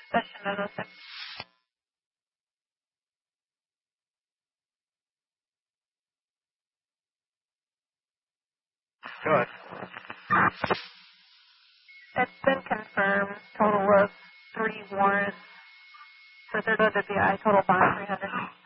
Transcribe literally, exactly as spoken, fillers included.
Session nine oh six. Go ahead. It's been confirmed. Total of three warrants for third O W I. Total bond three hundred.